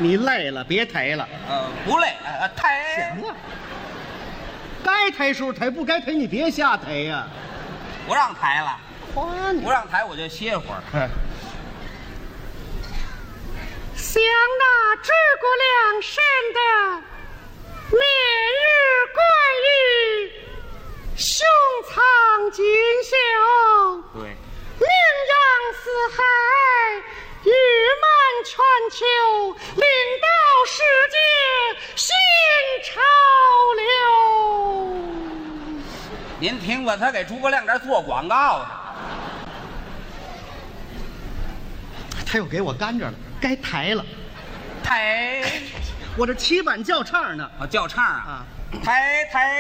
你累了别抬了。 不累，抬。 行了，该抬时候抬，不该抬你别瞎抬呀。 不让抬了， 花你不让抬我就歇会儿。 想那诸葛亮生的烈日关羽，胸藏锦绣， 对， 名扬四海，誉满全球，领导世界新潮流。 您听吧，他给诸葛亮这儿做广告呢。 他又给我干着了，该抬了。 抬， 我这七板叫唱呢。 叫唱啊，抬抬